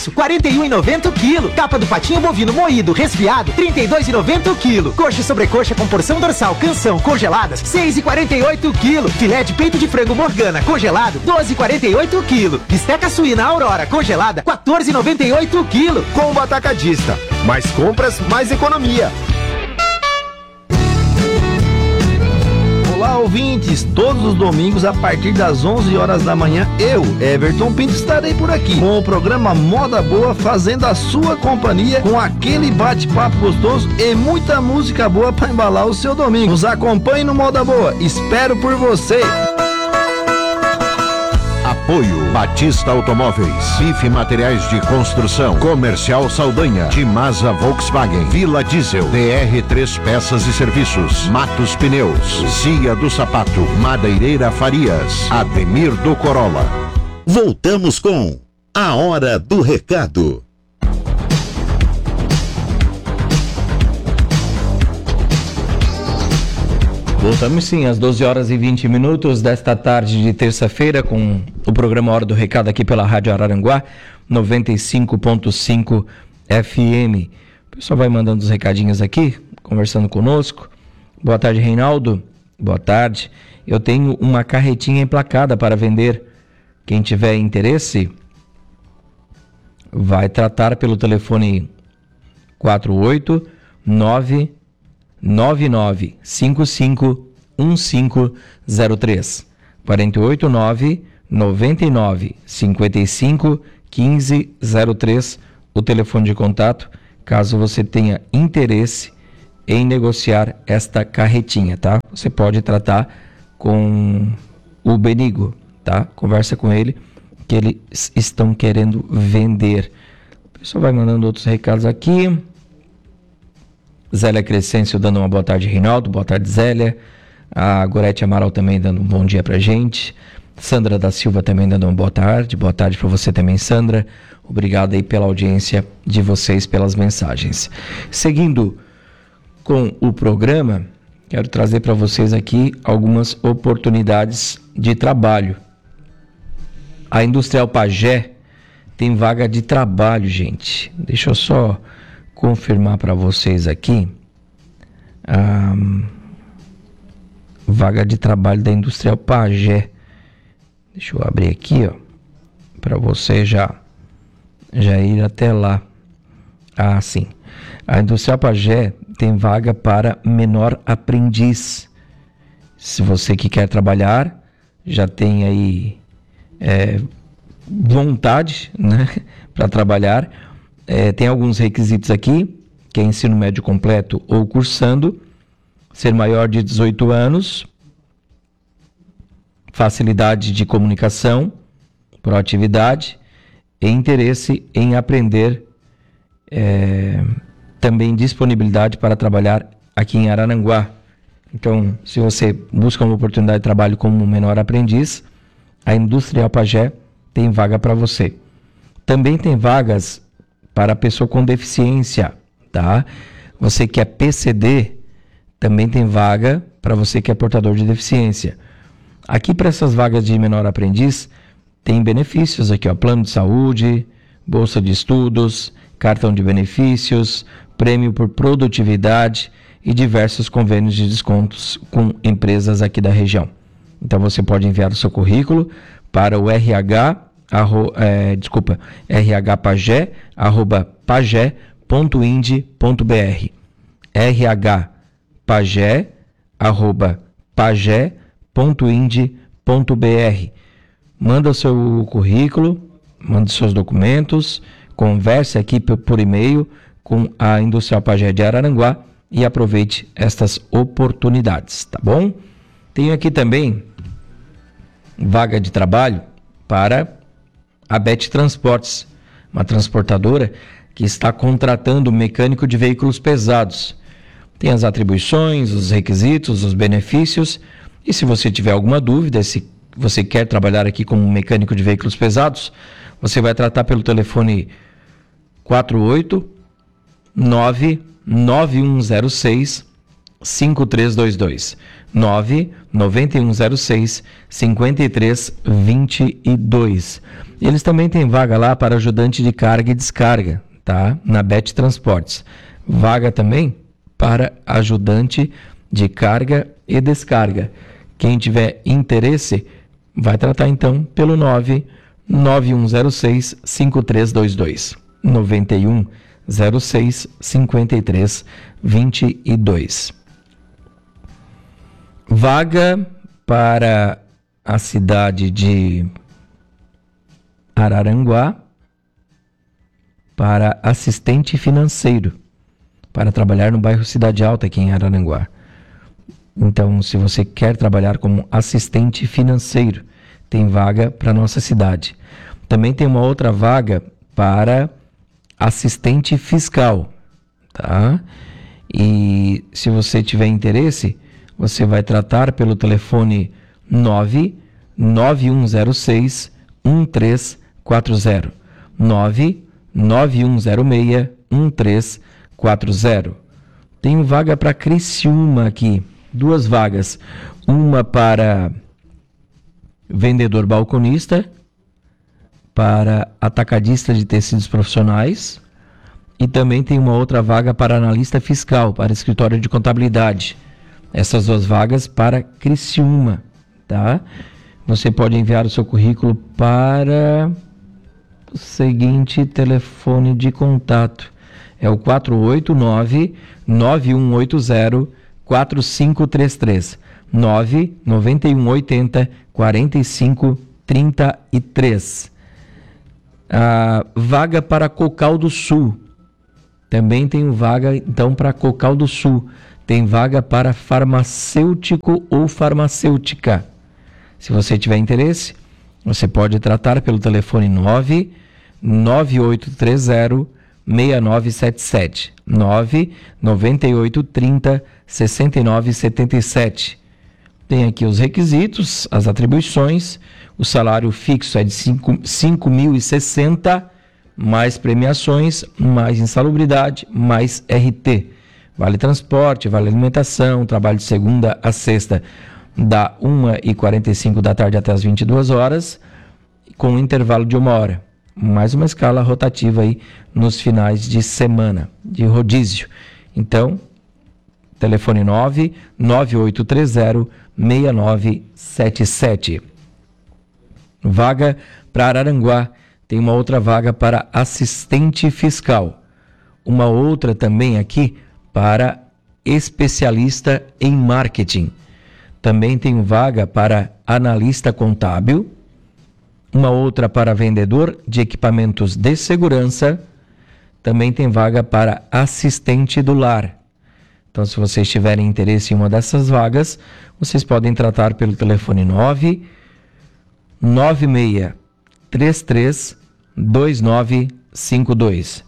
41,90 o quilo. Capa do patinho bovino moído, resfriado, 32,90 o quilo. Coxa e sobrecoxa com porção dorsal, canção, congeladas, 6,48 o quilo. Filé de peito de frango Morgana, congelado, 12,48 o quilo. Bisteca suína Aurora, congelada, 14,98 o quilo. Combo atacadista. Mais compras, mais economia. Olá, ouvintes! Todos os domingos, a partir das 11 horas da manhã, eu, Everton Pinto, estarei por aqui com o programa Moda Boa, fazendo a sua companhia com aquele bate-papo gostoso e muita música boa para embalar o seu domingo. Nos acompanhe no Moda Boa. Espero por você! Apoio Batista Automóveis, Bife Materiais de Construção, Comercial Saldanha, Timasa Volkswagen, Vila Diesel, DR3 Peças e Serviços, Matos Pneus, Cia do Sapato, Madeireira Farias, Ademir do Corolla. Voltamos com A Hora do Recado. Voltamos sim, às 12 horas e 20 minutos desta tarde de terça-feira, com o programa Hora do Recado aqui pela Rádio Araranguá, 95.5 FM. O pessoal vai mandando os recadinhos aqui, conversando conosco. Boa tarde, Reinaldo. Boa tarde. Eu tenho uma carretinha emplacada para vender. Quem tiver interesse, vai tratar pelo telefone 489-9955-1503, 489-9955-1503, o telefone de contato, caso você tenha interesse em negociar esta carretinha, tá? Você pode tratar com o Benigo, tá? Conversa com ele, que eles estão querendo vender. O pessoal vai mandando outros recados aqui. Zélia Crescêncio dando uma boa tarde, Reinaldo. Boa tarde, Zélia. A Gorete Amaral também dando um bom dia pra gente. Sandra da Silva também dando uma boa tarde. Boa tarde para você também, Sandra. Obrigado aí pela audiência de vocês, pelas mensagens. Seguindo com o programa, quero trazer para vocês aqui algumas oportunidades de trabalho. A Industrial Pagé tem vaga de trabalho, gente. Deixa eu só confirmar para vocês aqui. Vaga de trabalho da Industrial Pagé. Deixa eu abrir aqui, ó, para você já ir até lá. Sim. A Industrial Pagé tem vaga para menor aprendiz. Se você que quer trabalhar, já tem aí vontade, né, para trabalhar, tem alguns requisitos aqui, que é ensino médio completo ou cursando, ser maior de 18 anos, facilidade de comunicação, proatividade e interesse em aprender, também disponibilidade para trabalhar aqui em Araranguá. Então, se você busca uma oportunidade de trabalho como menor aprendiz, a Industrial Pagé tem vaga para você. Também tem vagas para pessoa com deficiência, tá? Você que é PCD, também tem vaga para você que é portador de deficiência. Aqui, para essas vagas de menor aprendiz, tem benefícios aqui, ó, plano de saúde, bolsa de estudos, cartão de benefícios, prêmio por produtividade e diversos convênios de descontos com empresas aqui da região. Então você pode enviar o seu currículo para o rhpagé@pagé.ind.br, rhpagé@pagé.ind.br. Manda o seu currículo, manda os seus documentos, converse aqui por e-mail com a Industrial Pagé de Araranguá e aproveite estas oportunidades, tá bom? Tenho aqui também vaga de trabalho para a Bet Transportes, uma transportadora que está contratando mecânico de veículos pesados. Tem as atribuições, os requisitos, os benefícios, e se você tiver alguma dúvida, se você quer trabalhar aqui como mecânico de veículos pesados, você vai tratar pelo telefone 489-9106-5322. 99106-5322. Eles também têm vaga lá para ajudante de carga e descarga, tá? Na Bet Transportes. Vaga também para ajudante de carga e descarga. Quem tiver interesse, vai tratar então pelo 99106-5322. 9106-5322. Vaga para a cidade de Araranguá para assistente financeiro, para trabalhar no bairro Cidade Alta, aqui em Araranguá. Então, se você quer trabalhar como assistente financeiro, tem vaga para nossa cidade. Também tem uma outra vaga para assistente fiscal, tá? E se você tiver interesse, você vai tratar pelo telefone 99106-1340. 99106-1340. Tem vaga para Criciúma aqui. 2 vagas. Uma para vendedor balconista, para atacadista de tecidos profissionais, e também tem uma outra vaga para analista fiscal, para escritório de contabilidade. Essas 2 vagas para Criciúma, tá? Você pode enviar o seu currículo para o seguinte telefone de contato. É o 489-9180-4533. 99180-4533. A vaga para Cocal do Sul. Também tem vaga, então, para Cocal do Sul. Tem vaga para farmacêutico ou farmacêutica. Se você tiver interesse, você pode tratar pelo telefone 99830-6977. 99830-6977. Tem aqui os requisitos, as atribuições. O salário fixo é de 5.060, mais premiações, mais insalubridade, mais RT. Vale transporte, vale alimentação, trabalho de segunda a sexta, da 1h45 da tarde até as 22 horas, com um intervalo de 1 hora. Mais uma escala rotativa aí nos finais de semana, de rodízio. Então, telefone 99830-6977. Vaga para Araranguá. Tem uma outra vaga para assistente fiscal. Uma outra também aqui para especialista em marketing. Também tem vaga para analista contábil. Uma outra para vendedor de equipamentos de segurança. Também tem vaga para assistente do lar. Então, se vocês tiverem interesse em uma dessas vagas, vocês podem tratar pelo telefone 996-33-2952.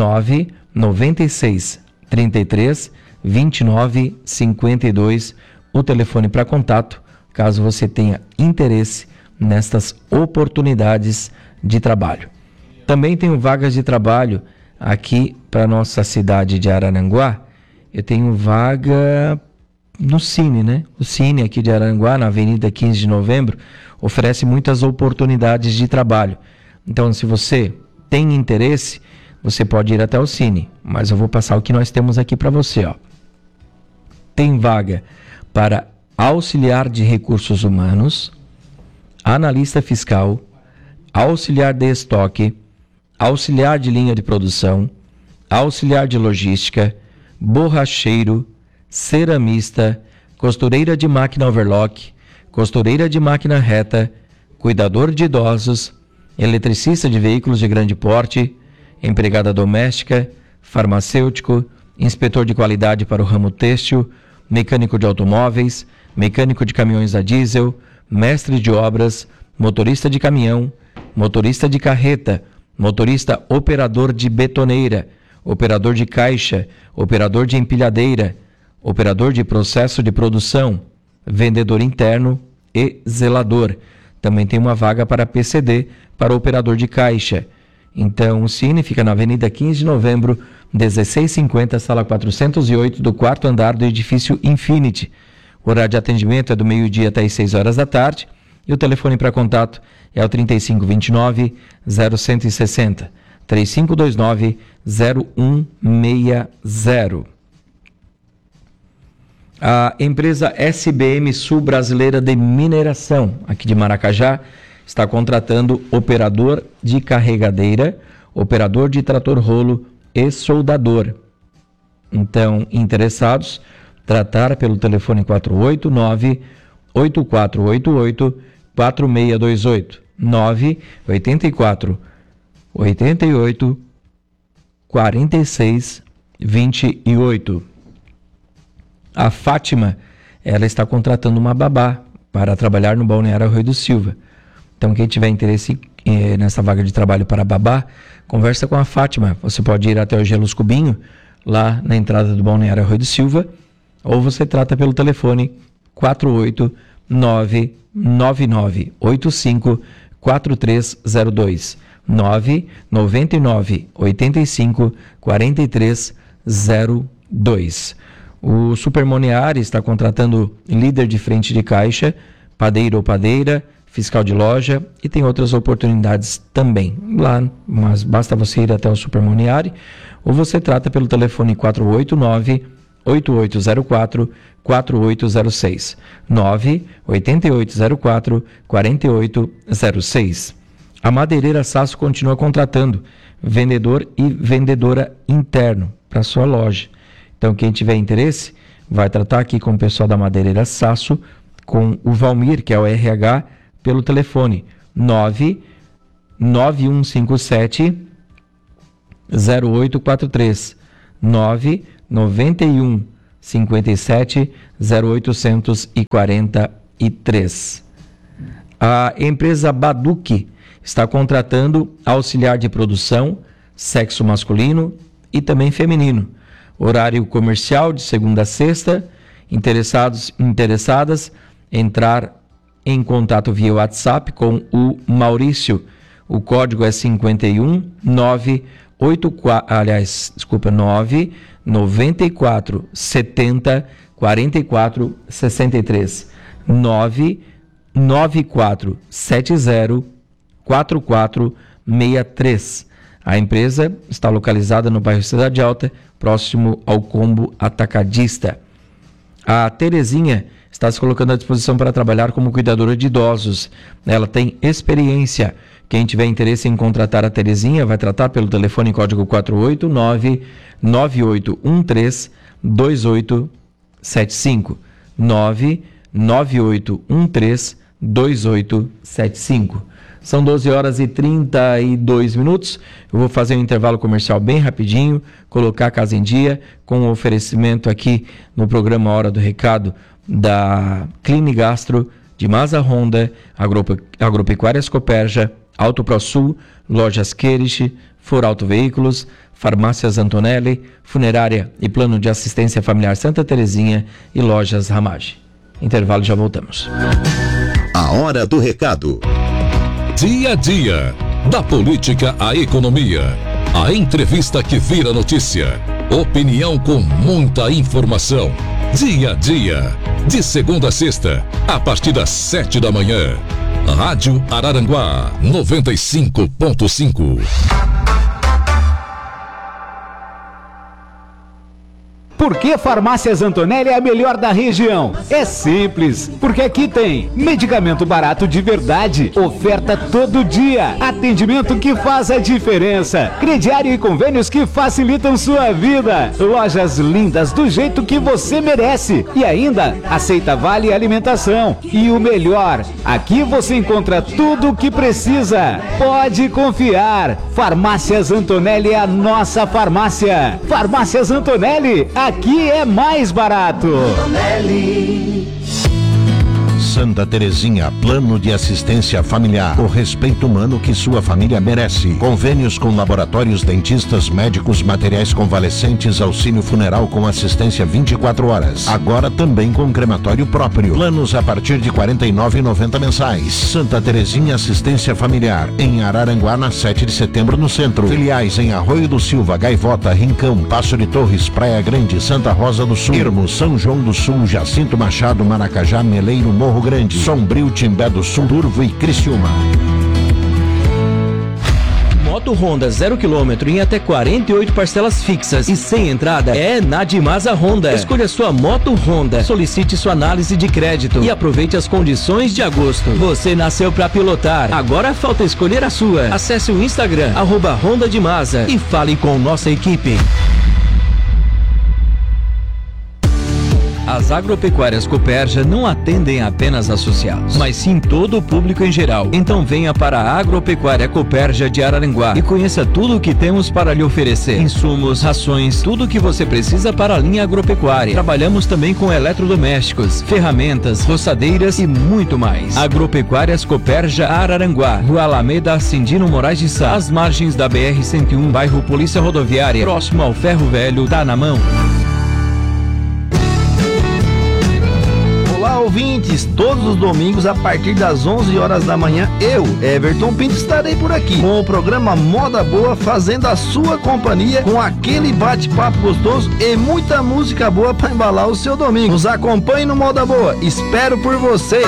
996-33-2952. O telefone para contato, caso você tenha interesse nestas oportunidades de trabalho. Também tenho vagas de trabalho aqui para nossa cidade de Araranguá. Eu tenho vaga no Cine, né? O Cine aqui de Araranguá, na Avenida 15 de Novembro, oferece muitas oportunidades de trabalho. Então, se você tem interesse, você pode ir até o Cine. Mas eu vou passar o que nós temos aqui para você, ó. Tem vaga para auxiliar de recursos humanos, analista fiscal, auxiliar de estoque, auxiliar de linha de produção, auxiliar de logística, borracheiro, ceramista, costureira de máquina overlock, costureira de máquina reta, cuidador de idosos, eletricista de veículos de grande porte, empregada doméstica, farmacêutico, inspetor de qualidade para o ramo têxtil, mecânico de automóveis, mecânico de caminhões a diesel, mestre de obras, motorista de caminhão, motorista de carreta, motorista operador de betoneira, operador de caixa, operador de empilhadeira, operador de processo de produção, vendedor interno e zelador. Também tem uma vaga para PCD, para operador de caixa. Então, o Cine fica na Avenida 15 de Novembro, 1650, sala 408, do 4º andar do edifício Infinity. O horário de atendimento é do meio-dia até as 6 horas da tarde. E o telefone para contato é o 3529-0160. 3529-0160. A empresa SBM Sul Brasileira de Mineração, aqui de Maracajá, está contratando operador de carregadeira, operador de trator rolo e soldador. Então, interessados, tratar pelo telefone 489-8488-4628, 984-88-4628. A Fátima, ela está contratando uma babá para trabalhar no Balneário Arroio do Silva. Então, quem tiver interesse nessa vaga de trabalho para babá, conversa com a Fátima. Você pode ir até o Gelos Cubinho, lá na entrada do Balneário Arroio do Silva, ou você trata pelo telefone 489-9985-4302, 999-85-4302. O Supermoniari está contratando líder de frente de caixa, padeiro ou padeira, fiscal de loja e tem outras oportunidades também lá, mas basta você ir até o Supermoniari ou você trata pelo telefone 489-8804-4806, 98804-4806. A Madeireira Sasso continua contratando vendedor e vendedora interno para sua loja. Então, quem tiver interesse, vai tratar aqui com o pessoal da Madeireira Sasso, com o Valmir, que é o RH, pelo telefone 99157-0843, 99157-0843. A empresa Baduque está contratando auxiliar de produção, sexo masculino e também feminino. Horário comercial de segunda a sexta. Interessadas, entrar em contato via WhatsApp com o Maurício. O código é 994 70 44 63, 994 70 44 63. A empresa está localizada no bairro Cidade Alta, próximo ao Combo Atacadista. A Terezinha está se colocando à disposição para trabalhar como cuidadora de idosos. Ela tem experiência. Quem tiver interesse em contratar a Terezinha vai tratar pelo telefone código 489-9813-2875. 99813-2875. São 12 horas e 32 minutos. Eu vou fazer um intervalo comercial bem rapidinho, colocar a casa em dia, com o oferecimento aqui no programa Hora do Recado da Cline Gastro, de Masa Honda, Agropecuárias Coperja, Auto ProSul, Lojas Querich, For Auto Veículos, Farmácias Antonelli, Funerária e Plano de Assistência Familiar Santa Terezinha e Lojas Ramage. Intervalo, já voltamos. A Hora do Recado. Dia a dia, da política à economia, a entrevista que vira notícia, opinião com muita informação. Dia a dia, de segunda a sexta, a partir das 7 da manhã. Rádio Araranguá 95.5. Por que Farmácias Antonelli é a melhor da região? É simples, porque aqui tem medicamento barato de verdade, oferta todo dia, atendimento que faz a diferença, crediário e convênios que facilitam sua vida, lojas lindas do jeito que você merece e ainda aceita vale alimentação. E o melhor, aqui você encontra tudo o que precisa. Pode confiar, Farmácias Antonelli é a nossa farmácia. Farmácias Antonelli, aqui é mais barato. Santa Terezinha, plano de assistência familiar, o respeito humano que sua família merece. Convênios com laboratórios, dentistas, médicos, materiais convalescentes, auxílio funeral com assistência 24 horas. Agora também com crematório próprio. Planos a partir de R$ 49,90 mensais. Santa Terezinha Assistência Familiar, em Araranguá, na 7 de setembro, no centro. Filiais em Arroio do Silva, Gaivota, Rincão, Passo de Torres, Praia Grande, Santa Rosa do Sul, Irmo, São João do Sul, Jacinto Machado, Maracajá, Meleiro, Morro Grande, Sombrio, Timbé do Sul, Turvo e Criciúma. Moto Honda 0 km em até 48 parcelas fixas e sem entrada é na Dimasa Honda. Escolha sua moto Honda, solicite sua análise de crédito e aproveite as condições de agosto. Você nasceu para pilotar, agora falta escolher a sua. Acesse o Instagram @Honda Dimasa e fale com nossa equipe. As agropecuárias Cooperja não atendem apenas associados, mas sim todo o público em geral. Então venha para a Agropecuária Cooperja de Araranguá e conheça tudo o que temos para lhe oferecer. Insumos, rações, tudo o que você precisa para a linha agropecuária. Trabalhamos também com eletrodomésticos, ferramentas, roçadeiras e muito mais. Agropecuárias Cooperja Araranguá, Rua Alameda Cindino Moraes de Sá, às margens da BR-101, bairro Polícia Rodoviária, próximo ao Ferro Velho, tá na mão. Olá, ouvintes! Todos os domingos, a partir das 11 horas da manhã, eu, Everton Pinto, estarei por aqui com o programa Moda Boa, fazendo a sua companhia com aquele bate-papo gostoso e muita música boa para embalar o seu domingo. Nos acompanhe no Moda Boa. Espero por você!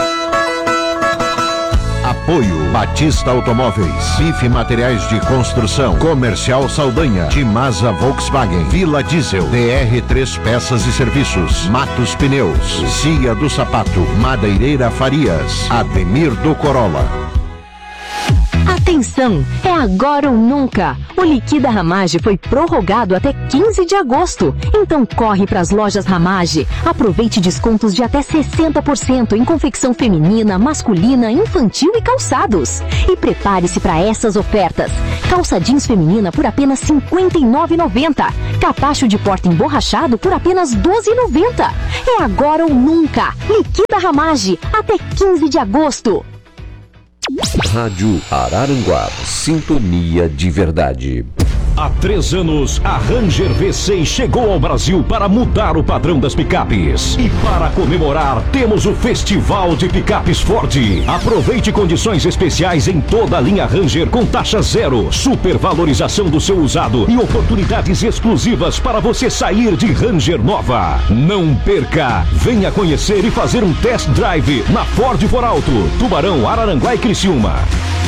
Apoio Batista Automóveis, Bife Materiais de Construção, Comercial Saldanha, Timasa Volkswagen, Vila Diesel, DR3 Peças e Serviços, Matos Pneus, Cia do Sapato, Madeireira Farias, Ademir do Corolla. Atenção, é agora ou nunca. O Liquida Ramage foi prorrogado até 15 de agosto. Então corre para as lojas Ramage. Aproveite descontos de até 60% em confecção feminina, masculina, infantil e calçados. E prepare-se para essas ofertas. Calça jeans feminina por apenas R$ 59,90. Capacho de porta emborrachado por apenas R$ 12,90. É agora ou nunca. Liquida Ramage até 15 de agosto. Rádio Araranguá, sintonia de verdade. Há 3 anos, a Ranger V6 chegou ao Brasil para mudar o padrão das picapes. E para comemorar, temos o Festival de Picapes Ford. Aproveite condições especiais em toda a linha Ranger com taxa zero, supervalorização do seu usado e oportunidades exclusivas para você sair de Ranger nova. Não perca! Venha conhecer e fazer um test drive na Ford For Alto, Tubarão, Araranguá e Criciúma.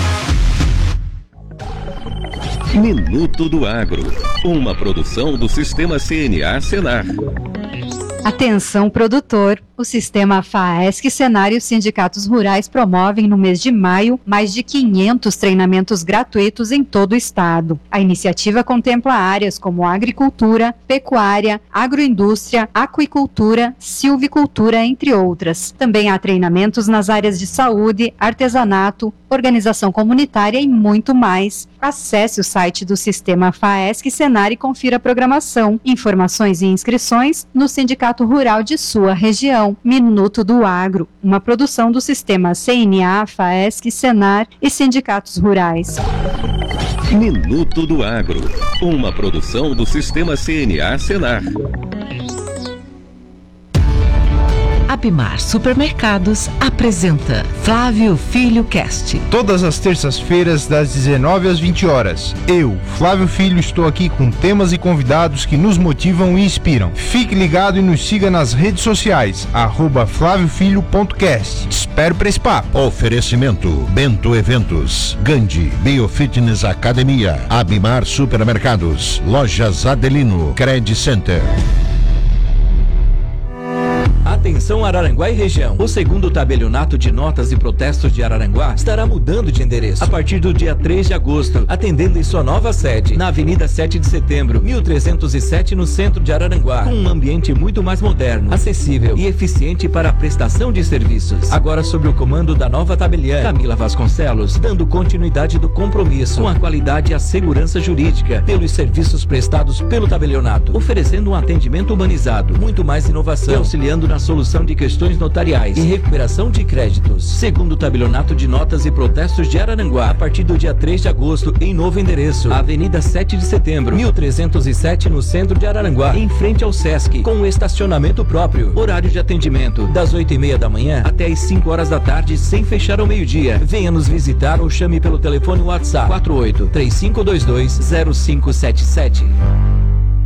Minuto do Agro, uma produção do Sistema CNA Senar. Atenção, produtor! O Sistema FAESC Senar e os sindicatos rurais promovem no mês de maio mais de 500 treinamentos gratuitos em todo o estado. A iniciativa contempla áreas como agricultura, pecuária, agroindústria, aquicultura, silvicultura, entre outras. Também há treinamentos nas áreas de saúde, artesanato, organização comunitária e muito mais. Acesse o site do Sistema FAESC Senar e confira a programação. Informações e inscrições no Sindicato Rural de sua região. Minuto do Agro, uma produção do Sistema CNA, FAESC, Senar e sindicatos rurais. Minuto do Agro, uma produção do Sistema CNA Senar. Abimar Supermercados apresenta Flávio Filho Cast. Todas as terças-feiras, das 19 às 20 horas. Eu, Flávio Filho, estou aqui com temas e convidados que nos motivam e inspiram. Fique ligado e nos siga nas redes sociais, @flaviofilho.cast. Espero para esse papo. Oferecimento Bento Eventos, Gandhi, Biofitness Academia, Abimar Supermercados, Lojas Adelino, Credit Center. Atenção Araranguá e região. O segundo tabelionato de notas e protestos de Araranguá estará mudando de endereço a partir do dia 3 de agosto, atendendo em sua nova sede, na Avenida 7 de Setembro, 1307, no centro de Araranguá, com um ambiente muito mais moderno, acessível e eficiente para a prestação de serviços. Agora sob o comando da nova tabeliã, Camila Vasconcelos, dando continuidade do compromisso com a qualidade e a segurança jurídica pelos serviços prestados pelo tabelionato, oferecendo um atendimento humanizado, muito mais inovação e auxiliando na solução resolução de questões notariais e recuperação de créditos. Segundo tabelionato de notas e protestos de Araranguá, a partir do dia 3 de agosto, em novo endereço, Avenida 7 de Setembro, 1307, no centro de Araranguá, em frente ao Sesc, com um estacionamento próprio. Horário de atendimento, das 8h30 da manhã até as 5 horas da tarde, sem fechar ao meio-dia. Venha nos visitar ou chame pelo telefone WhatsApp 48 3522 0577.